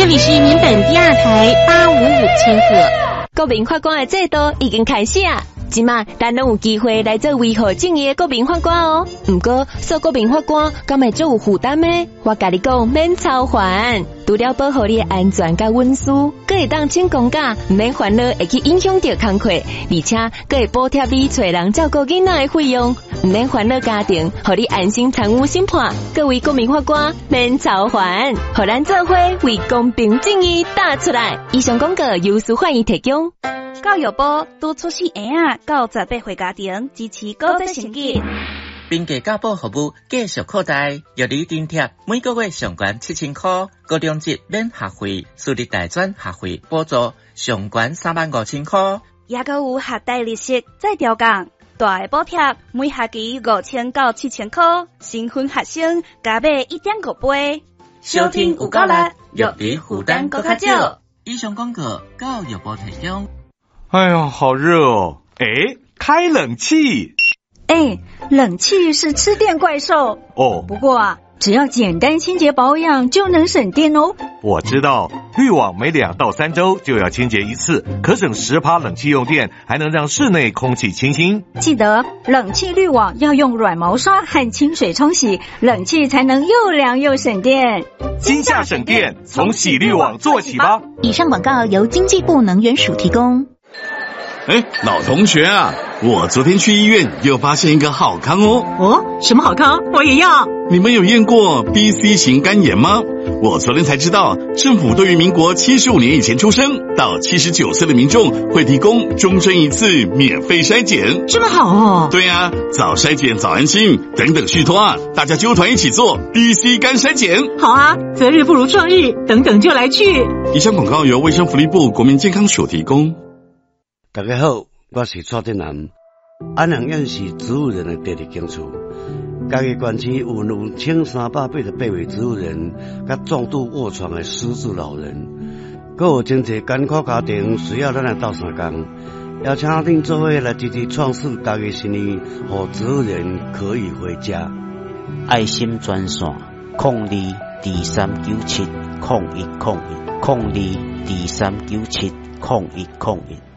里是民本第2台855千赫。 国民法官的制度已经开始啊！即马咱拢有机会来做维护正义的国民法官哦。不过，做国民法官敢会做有负担呢？我甲你讲，免操烦，除了保护你的安全甲隐私，佫会当请公假，唔免烦恼会去影响到工课，而且佫会补贴你找人照顾囡仔的费用，唔免烦恼家庭，互你安心参与审判。各位国民法官，免操烦，互咱做伙为公平正义打出来。以上广告由司法院提供。 教育部拄出生儿到18岁家庭支持高职成绩。 并给教保服务继续扩大，约你津贴每个月上悬7000块，高中级免学费，私立大专学费补助上悬35000块， 也搁有学贷利息再调降，大的补贴每学期5000到7000块，新婚学生加买1.5倍。 收听有够力，育儿负担搁较少。以上广告教育部提供。 哎呀，好热哦！开冷气。 冷气是吃电怪兽哦。 不过啊，只要简单清洁保养就能省电哦。 我知道，滤网每2到3周就要清洁一次，可省10%冷气用电，还能让室内空气清新。 记得冷气滤网要用软毛刷和清水冲洗，冷气才能又凉又省电。 今夏省电，从洗滤网做起吧。 以上广告由经济部能源署提供。 老同学啊，我昨天去医院又发现一个好康哦。 哦，什么好康？我也要。 你们有验过 BC 型肝炎吗？我昨天才知道，政府对于民国75年以前出生到79岁的民众会提供终身1次免费筛检。 这么好哦。 对啊，早筛检早安心，等等续托啊，大家纠团一起做 BC 肝筛检。 好啊，择日不如撞日，等等就来去。 以上广告由卫生福利部国民健康署提供。 大家好，我是蔡振南。安阳县是植物人的第2警处，家己县市有1388位植物人，甲重度卧床的失智老人，还有真侪艰苦家庭需要咱来斗相共，邀请恁做伙来支持创世家己生意，让植物人可以回家。 爱心专线02239701010223970101。